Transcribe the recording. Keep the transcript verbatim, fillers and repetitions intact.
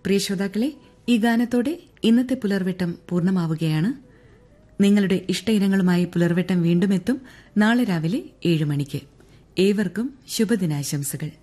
പ്രിയ ശ്രോതാക്കളെ, ഈ ഗാനത്തോടെ ഇന്നത്തെ പുലർവെട്ടം പൂർണ്ണമാവുകയാണ്. നിങ്ങളുടെ ഇഷ്ട ഇനങ്ങളുമായി പുലർവെട്ടം വീണ്ടും എത്തും നാളെ രാവിലെ ഏഴ് മണിക്ക്. ഏവർക്കും ശുഭദിനാശംസകൾ.